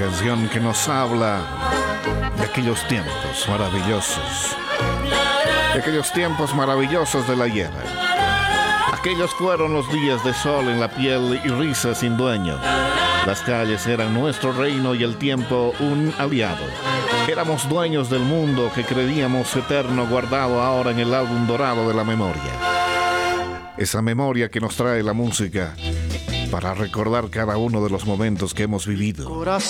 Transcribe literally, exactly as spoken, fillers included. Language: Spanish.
canción que nos habla de aquellos tiempos maravillosos, de aquellos tiempos maravillosos del ayer. Aquellos fueron los días de sol en la piel y risa sin dueño. Las calles eran nuestro reino y el tiempo un aliado. Éramos dueños del mundo que creíamos eterno, guardado ahora en el álbum dorado de la memoria. Esa memoria que nos trae la música para recordar cada uno de los momentos que hemos vivido.